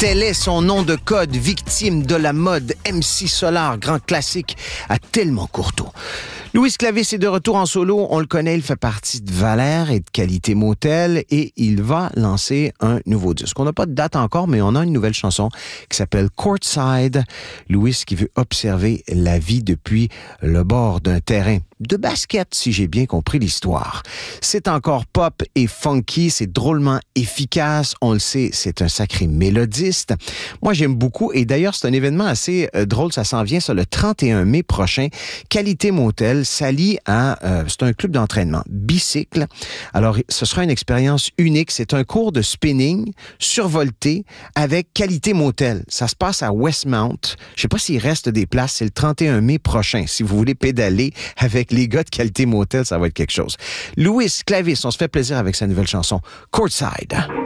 Tel est son nom de code, victime de la mode. MC Solar, grand classique, à tellement courtois. Louis Clavis est de retour en solo. On le connaît, il fait partie de Valère et de Qualité Motel et il va lancer un nouveau disque. On n'a pas de date encore, mais on a une nouvelle chanson qui s'appelle Courtside. Louis qui veut observer la vie depuis le bord d'un terrain de basket, si j'ai bien compris l'histoire. C'est encore pop et funky, c'est drôlement efficace. On le sait, c'est un sacré mélodiste. Moi, j'aime beaucoup et d'ailleurs, c'est un événement assez drôle. Ça s'en vient, ça, le 31 mai prochain. Qualité Motel s'allie à... c'est un club d'entraînement, bicycle. Alors, ce sera une expérience unique. C'est un cours de spinning survolté avec Qualité Motel. Ça se passe à Westmount. Je sais pas s'il reste des places. C'est le 31 mai prochain. Si vous voulez pédaler avec les gars de Qualité Motel, ça va être quelque chose. Louis Clavis, on se fait plaisir avec sa nouvelle chanson, Courtside.